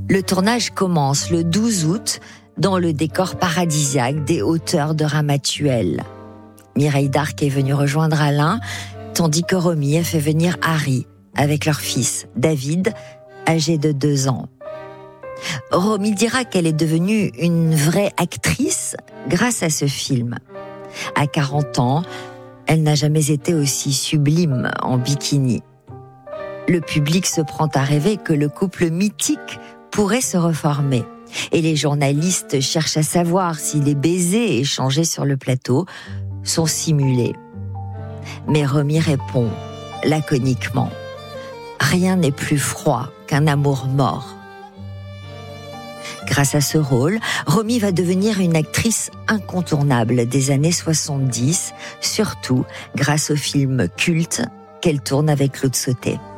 Le tournage commence le 12 août dans le décor paradisiaque des hauteurs de Ramatuelle. Mireille d'Arc est venue rejoindre Alain, tandis que Romy a fait venir Harry avec leur fils, David, âgé de 2 ans. Romy dira qu'elle est devenue une vraie actrice grâce à ce film. À 40 ans, elle n'a jamais été aussi sublime en bikini. Le public se prend à rêver que le couple mythique pourrait se reformer. Et les journalistes cherchent à savoir si les baisers échangés sur le plateau sont simulés. Mais Romy répond laconiquement : rien n'est plus froid qu'un amour mort. Grâce à ce rôle, Romy va devenir une actrice incontournable des années 70, surtout grâce au film culte qu'elle tourne avec Claude Sautet.